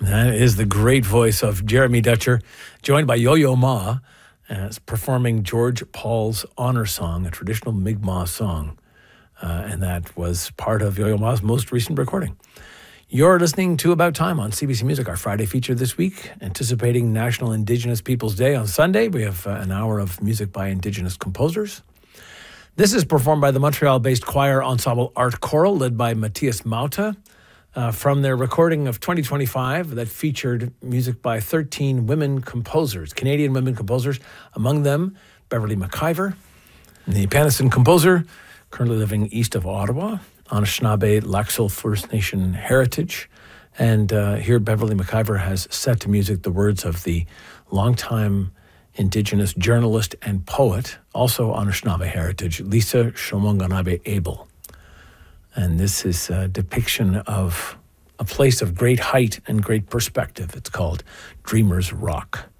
That is the great voice of Jeremy Dutcher, joined by Yo-Yo Ma, performing George Paul's Honor Song, a traditional Mi'kmaq song. And that was part of Yo-Yo Ma's most recent recording. You're listening to About Time on CBC Music, our Friday feature this week, anticipating National Indigenous Peoples Day on Sunday. We have an hour of music by Indigenous composers. This is performed by the Montreal-based choir ensemble Art Choral, led by Matthias Mauta, from their recording of 2025 that featured music by 13 women composers, Canadian women composers, among them Beverly McIver, the Panasson composer, currently living east of Ottawa, Anishinaabe Laxal First Nation heritage. And here Beverly McIver has set to music the words of the longtime Indigenous journalist and poet, also Anishinaabe heritage, Lisa Shomonganabe Abel. And this is a depiction of a place of great height and great perspective. It's called Dreamer's Rock.